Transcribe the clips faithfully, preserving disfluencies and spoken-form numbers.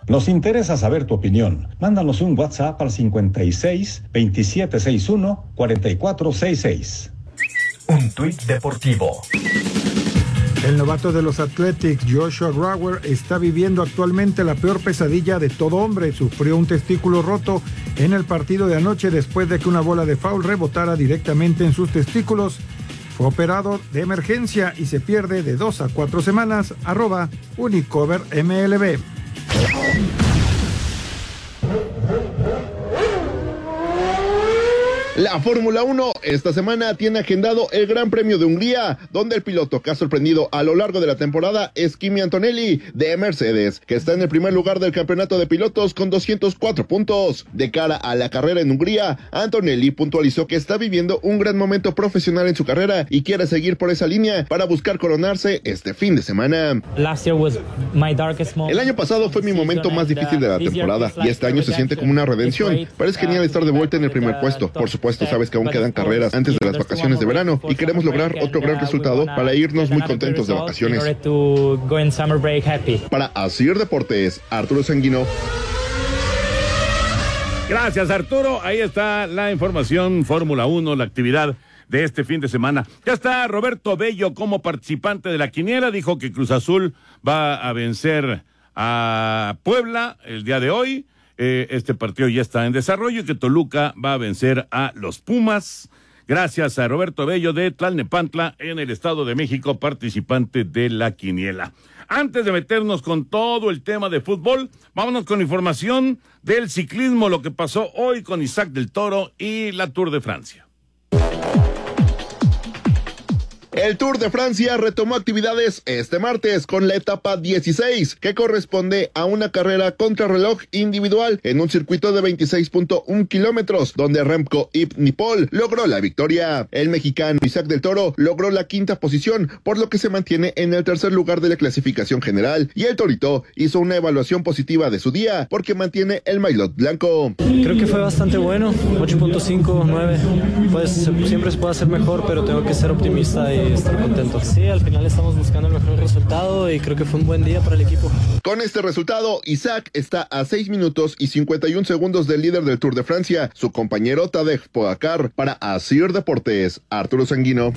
Nos interesa saber tu opinión. Mándanos un WhatsApp al cincuenta y seis, veintisiete sesenta y uno, cuarenta y cuatro sesenta y seis. Un tuit deportivo. El novato de los Athletics, Joshua Brower, está viviendo actualmente la peor pesadilla de todo hombre. Sufrió un testículo roto en el partido de anoche después de que una bola de foul rebotara directamente en sus testículos. Fue operado de emergencia y se pierde de dos a cuatro semanas. Arroba Unicover M L B. La Fórmula uno esta semana tiene agendado el Gran Premio de Hungría, donde el piloto que ha sorprendido a lo largo de la temporada es Kimi Antonelli de Mercedes, que está en el primer lugar del campeonato de pilotos con doscientos cuatro puntos. De cara a la carrera en Hungría, Antonelli puntualizó que está viviendo un gran momento profesional en su carrera y quiere seguir por esa línea para buscar coronarse este fin de semana. El año pasado fue mi momento más difícil de la temporada y este año se siente como una redención, pero es genial estar de vuelta en el primer puesto. Por supuesto, sabes que aún quedan carreras antes de las vacaciones de verano y queremos lograr otro gran resultado para irnos muy contentos de vacaciones. Para Asir Deportes, Arturo Sanguino. Gracias, Arturo. Ahí está la información Fórmula uno, la actividad de este fin de semana. Ya está Roberto Bello como participante de la quiniela. Dijo que Cruz Azul va a vencer a Puebla el día de hoy. Eh, este partido ya está en desarrollo y que Toluca va a vencer a los Pumas. Gracias a Roberto Bello de Tlalnepantla en el Estado de México, participante de la quiniela. Antes de meternos con todo el tema de fútbol, vámonos con información del ciclismo, lo que pasó hoy con Isaac del Toro y la Tour de Francia. El Tour de Francia retomó actividades este martes con la etapa dieciséis, que corresponde a una carrera contrarreloj individual en un circuito de veintiséis punto uno kilómetros, donde Remco Evenepoel logró la victoria. El mexicano Isaac del Toro logró la quinta posición, por lo que se mantiene en el tercer lugar de la clasificación general, y el Torito hizo una evaluación positiva de su día, porque mantiene el maillot blanco. Creo que fue bastante bueno, ocho punto cinco, nueve, pues siempre se puede hacer mejor, pero tengo que ser optimista y estar contento. Sí, al final estamos buscando el mejor resultado y creo que fue un buen día para el equipo. Con este resultado, Isaac está a seis minutos y cincuenta y un segundos del líder del Tour de Francia, su compañero Tadej Pogacar. Para Asir Deportes, Arturo Sanguino.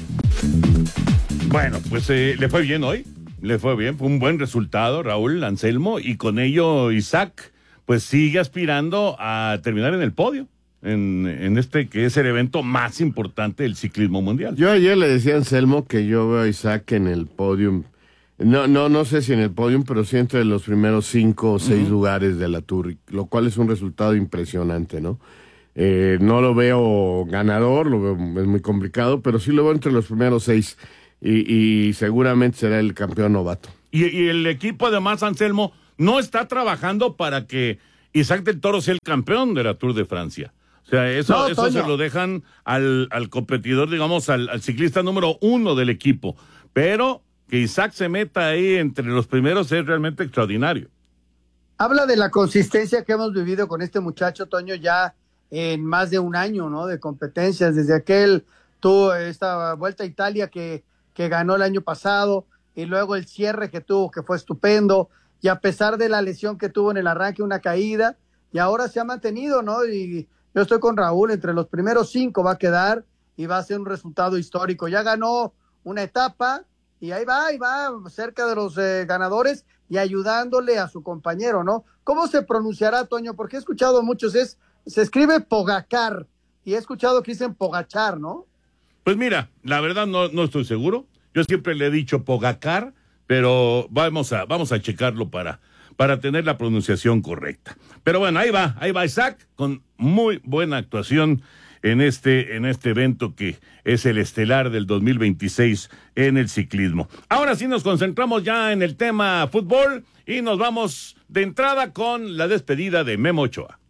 Bueno, pues eh, le fue bien hoy, le fue bien, fue un buen resultado, Raúl, Anselmo, y con ello Isaac pues sigue aspirando a terminar en el podio. En, en este que es el evento más importante del ciclismo mundial. Yo ayer le decía a Anselmo que yo veo a Isaac en el podium, no, no, no sé si en el podium, pero sí entre los primeros cinco o seis uh-huh. lugares de la Tour, lo cual es un resultado impresionante, ¿no? Eh, no lo veo ganador, lo veo, es muy complicado, pero sí lo veo entre los primeros seis y, y seguramente será el campeón novato. Y, y el equipo además, Anselmo, no está trabajando para que Isaac del Toro sea el campeón de la Tour de Francia. O sea, eso, no, eso se lo dejan al, al competidor, digamos, al, al ciclista número uno del equipo. Pero que Isaac se meta ahí entre los primeros es realmente extraordinario. Habla de la consistencia que hemos vivido con este muchacho, Toño, ya en más de un año, ¿no? De competencias, desde aquel, tuvo esta Vuelta a Italia que, que ganó el año pasado, y luego el cierre que tuvo, que fue estupendo, y a pesar de la lesión que tuvo en el arranque, una caída, y ahora se ha mantenido, ¿no? Y yo estoy con Raúl, entre los primeros cinco va a quedar y va a ser un resultado histórico. Ya ganó una etapa y ahí va, ahí va cerca de los eh, ganadores y ayudándole a su compañero, ¿no? ¿Cómo se pronunciará, Toño? Porque he escuchado muchos, es, se escribe Pogacar y he escuchado que dicen Pogachar, ¿no? Pues mira, la verdad no, no estoy seguro. Yo siempre le he dicho Pogacar, pero vamos a, vamos a checarlo para... para tener la pronunciación correcta. Pero bueno, ahí va, ahí va Isaac, con muy buena actuación en este, en este evento que es el estelar del dos mil veintiséis en el ciclismo. Ahora sí nos concentramos ya en el tema fútbol y nos vamos de entrada con la despedida de Memo Ochoa.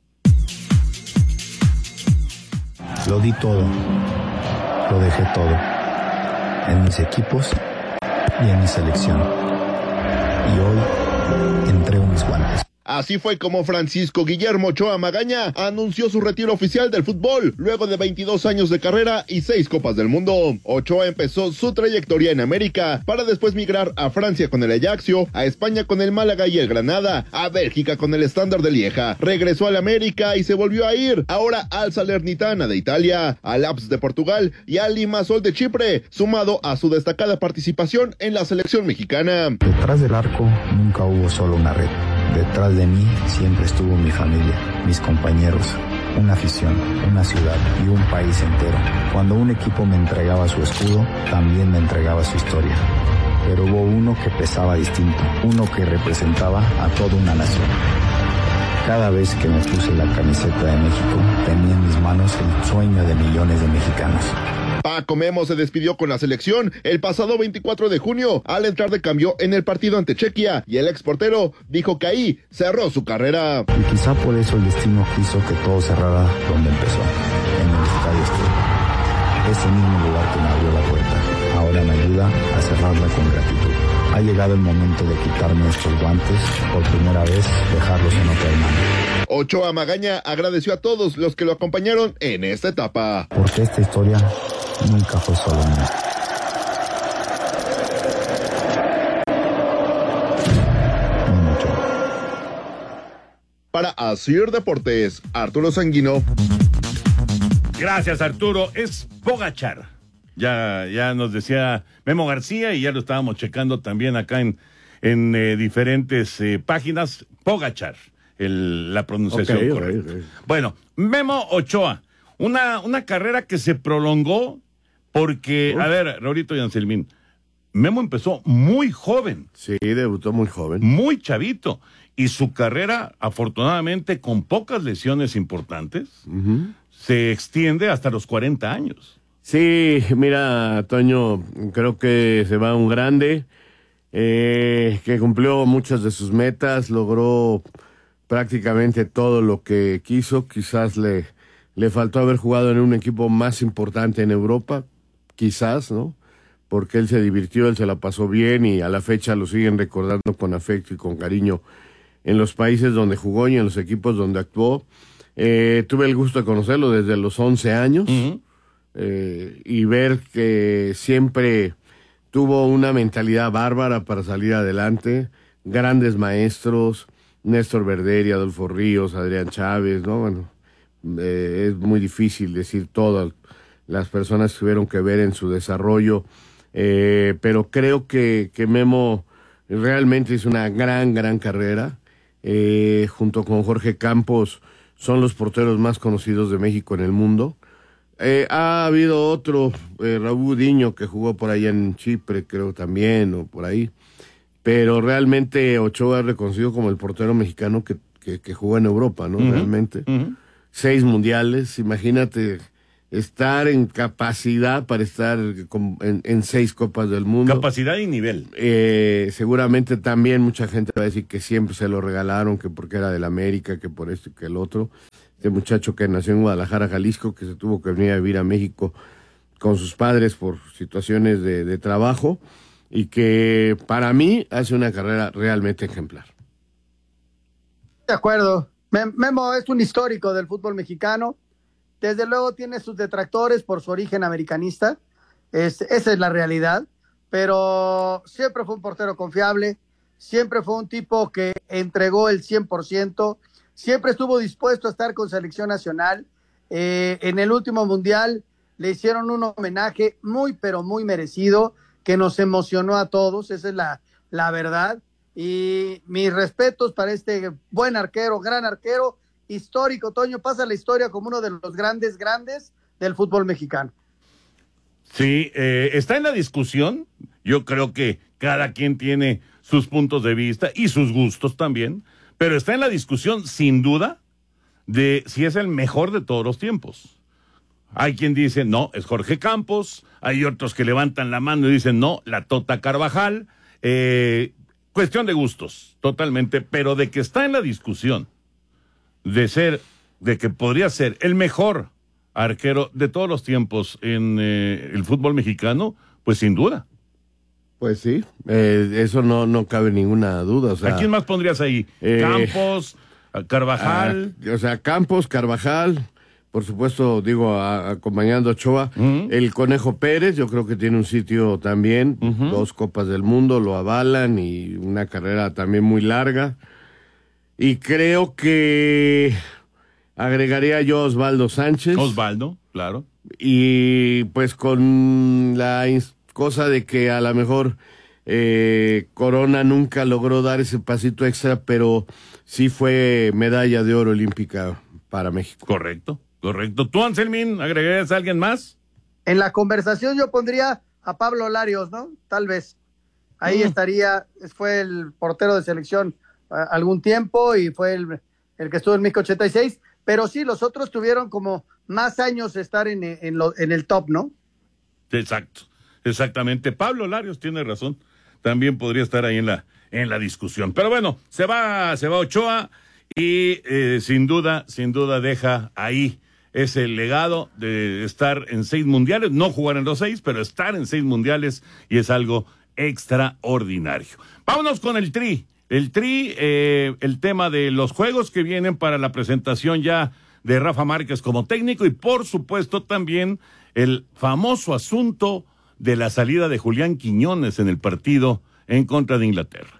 Lo di todo, lo dejé todo, en mis equipos y en mi selección. Y hoy entrego mis guantes. Así fue como Francisco Guillermo Ochoa Magaña anunció su retiro oficial del fútbol, luego de veintidós años de carrera y seis Copas del Mundo. Ochoa empezó su trayectoria en América, para después migrar a Francia con el Ajaxio, a España con el Málaga y el Granada, a Bélgica con el Standard de Lieja, regresó al América y se volvió a ir, ahora al Salernitana de Italia, al A P S de Portugal y al Limassol de Chipre, sumado a su destacada participación en la selección mexicana. Detrás del arco nunca hubo solo una red. Detrás de mí siempre estuvo mi familia, mis compañeros, una afición, una ciudad y un país entero. Cuando un equipo me entregaba su escudo, también me entregaba su historia. Pero hubo uno que pesaba distinto, uno que representaba a toda una nación. Cada vez que me puse la camiseta de México, tenía en mis manos el sueño de millones de mexicanos. Paco Memo se despidió con la selección el pasado veinticuatro de junio al entrar de cambio en el partido ante Chequia, y el exportero dijo que ahí cerró su carrera. Y quizá por eso el destino quiso que todo cerrara donde empezó, en el Estadio Azteca. Ese mismo lugar que me abrió la puerta, ahora me ayuda a cerrarla con gratitud. Ha llegado el momento de quitarme estos guantes, por primera vez dejarlos en otra mano. Ochoa Magaña agradeció a todos los que lo acompañaron en esta etapa. Porque esta historia nunca fue solo mía. Memo Ochoa. Para Asir Deportes, Arturo Sanguino. Gracias, Arturo. Es Pogačar. Ya, ya nos decía Memo García y ya lo estábamos checando también acá en, en eh, diferentes eh, páginas. Pogačar, el, la pronunciación okay, correcta. Okay, okay. Bueno, Memo Ochoa, una, una carrera que se prolongó porque, uh. a ver, Raulito y Anselmín, Memo empezó muy joven. Sí, debutó muy joven. Muy chavito. Y su carrera, afortunadamente, con pocas lesiones importantes, uh-huh. se extiende hasta los cuarenta años. Sí, mira, Toño, creo que se va un grande, eh, que cumplió muchas de sus metas, logró prácticamente todo lo que quiso. Quizás le, le faltó haber jugado en un equipo más importante en Europa, quizás, ¿no? Porque él se divirtió, él se la pasó bien y a la fecha lo siguen recordando con afecto y con cariño en los países donde jugó y en los equipos donde actuó. Eh, tuve el gusto de conocerlo desde los once años. Uh-huh. Eh, y ver que siempre tuvo una mentalidad bárbara para salir adelante, grandes maestros, Néstor Verderi, Adolfo Ríos, Adrián Chávez, ¿no? Bueno, eh, es muy difícil decir todas las personas que tuvieron que ver en su desarrollo, eh, pero creo que, que Memo realmente hizo una gran, gran carrera, eh, junto con Jorge Campos, son los porteros más conocidos de México en el mundo. Eh, ha habido otro, eh, Raúl Diño, que jugó por allá en Chipre, creo también, o por ahí. Pero realmente Ochoa es reconocido como el portero mexicano que, que, que jugó en Europa, ¿no? Uh-huh. Realmente. Uh-huh. Seis mundiales, imagínate estar en capacidad para estar con, en, en seis Copas del Mundo. Capacidad y nivel. Eh, seguramente también mucha gente va a decir que siempre se lo regalaron, que porque era del América, que por esto y que el otro. Este muchacho que nació en Guadalajara, Jalisco, que se tuvo que venir a vivir a México con sus padres por situaciones de, de trabajo, y que para mí hace una carrera realmente ejemplar. De acuerdo. Memo es un histórico del fútbol mexicano. Desde luego tiene sus detractores por su origen americanista. Es, esa es la realidad. Pero siempre fue un portero confiable. Siempre fue un tipo que entregó el cien por ciento. Siempre estuvo dispuesto a estar con selección nacional. Eh, en el último mundial le hicieron un homenaje muy, pero muy merecido, que nos emocionó a todos, esa es la, la verdad. Y mis respetos para este buen arquero, gran arquero, histórico. Toño, pasa la historia como uno de los grandes, grandes del fútbol mexicano. Sí, eh, está en la discusión. Yo creo que cada quien tiene sus puntos de vista y sus gustos también. Pero está en la discusión, sin duda, de si es el mejor de todos los tiempos. Hay quien dice, no, es Jorge Campos. Hay otros que levantan la mano y dicen, no, la Tota Carvajal. Eh, cuestión de gustos, totalmente. Pero de que está en la discusión de ser, de que podría ser el mejor arquero de todos los tiempos en eh, el fútbol mexicano, pues sin duda. Pues sí, eh, eso no, no cabe ninguna duda. O sea, ¿a quién más pondrías ahí? Eh, Campos, a Carvajal. A, o sea, Campos, Carvajal, por supuesto, digo, a, acompañando a Ochoa. Uh-huh. El Conejo Pérez, yo creo que tiene un sitio también, uh-huh. dos Copas del Mundo lo avalan y una carrera también muy larga. Y creo que agregaría yo a Osvaldo Sánchez. Osvaldo, claro. Y pues con la cosa de que a lo mejor eh, Corona nunca logró dar ese pasito extra, pero sí fue medalla de oro olímpica para México. Correcto, correcto. ¿Tú, Anselmín, agregarías a alguien más? En la conversación yo pondría a Pablo Larios, ¿no? Tal vez. Ahí mm. estaría, fue el portero de selección uh, algún tiempo y fue el, el que estuvo en México ochenta y seis, pero sí, los otros tuvieron como más años de estar en, en, lo, en el top, ¿no? Exacto, exactamente. Pablo Larios tiene razón, también podría estar ahí en la, en la discusión. Pero bueno, se va, se va Ochoa y eh, sin duda, sin duda deja ahí ese legado de estar en seis mundiales, no jugar en los seis, pero estar en seis mundiales y es algo extraordinario. Vámonos con el Tri. El Tri, eh, el tema de los juegos que vienen para la presentación ya de Rafa Márquez como técnico y por supuesto también el famoso asunto de la salida de Julián Quiñones en el partido en contra de Inglaterra.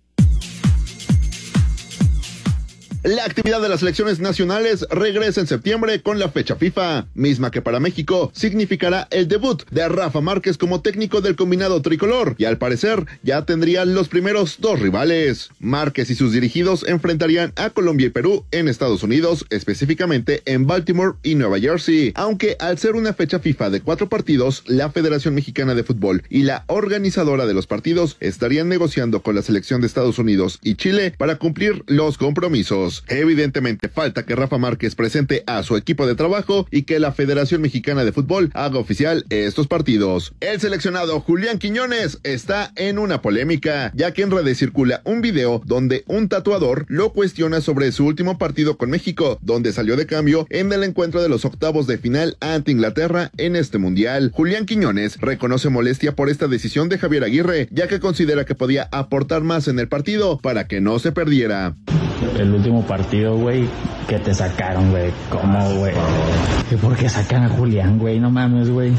La actividad de las selecciones nacionales regresa en septiembre con la fecha FIFA, misma que para México significará el debut de Rafa Márquez como técnico del combinado tricolor, y al parecer ya tendría los primeros dos rivales. Márquez y sus dirigidos enfrentarían a Colombia y Perú en Estados Unidos, específicamente en Baltimore y Nueva Jersey, aunque al ser una fecha FIFA de cuatro partidos, la Federación Mexicana de Fútbol y la organizadora de los partidos estarían negociando con la selección de Estados Unidos y Chile para cumplir los compromisos. Evidentemente falta que Rafa Márquez presente a su equipo de trabajo y que la Federación Mexicana de Fútbol haga oficial estos partidos. El seleccionado Julián Quiñones está en una polémica, ya que en redes circula un video donde un tatuador lo cuestiona sobre su último partido con México, donde salió de cambio en el encuentro de los octavos de final ante Inglaterra en este mundial. Julián Quiñones reconoce molestia por esta decisión de Javier Aguirre, ya que considera que podía aportar más en el partido para que no se perdiera. El último partido, güey, que te sacaron, güey. ¿Cómo, güey? ¿Y por qué sacan a Julián, güey? No mames, güey.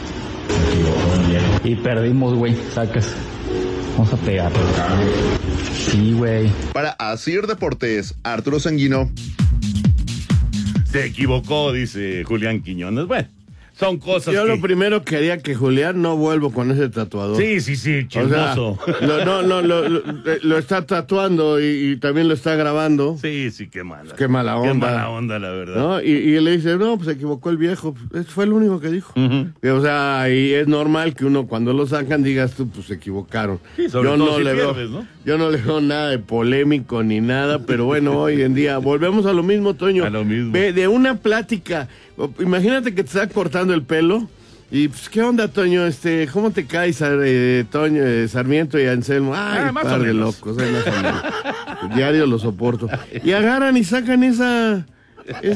Y perdimos, güey. Sacas. Vamos a pegar. Sí, güey. Para Asir Deportes, Arturo Sanguino. Se equivocó, dice Julián Quiñones. Bueno, son cosas Yo que... lo primero quería que Julián no vuelvo con ese tatuador. Sí, sí, sí, chismoso. O sea, lo, no, no, lo, lo, lo está tatuando y, y también lo está grabando. Sí, sí, qué mala. Qué mala onda. Qué mala onda, la verdad. ¿No? Y, y él le dice, no, pues se equivocó el viejo. Eso fue lo único que dijo. Uh-huh. Y, o sea, y es normal que uno cuando lo sacan digas tú, pues se equivocaron. Sí, sobre yo todo no si le pierdes, veo, ¿no? Yo no le veo nada de polémico ni nada, pero bueno, hoy en día volvemos a lo mismo, Toño. A lo mismo. Ve, de una plática, imagínate que te está cortando el pelo. Y pues, ¿qué onda, Toño? Este, ¿cómo te caes, eh, Toño, eh, Sarmiento y Anselmo? Ay, ah, par de locos, eh, más o menos. Diario lo soporto. Y agarran y sacan esa...